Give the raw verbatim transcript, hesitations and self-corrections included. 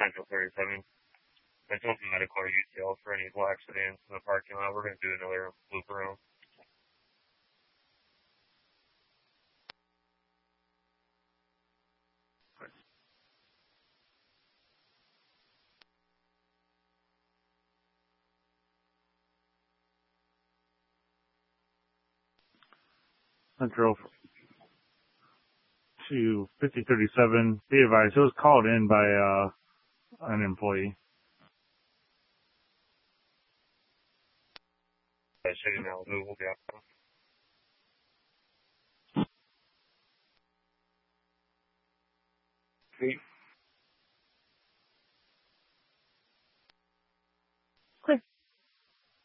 Central thirty-seven. I told them to call U C L for any black sedans in the parking lot. We're going to do another loop around. Central to fifty thirty-seven. Be advised, it was called in by uh, an employee. I should know who will be up.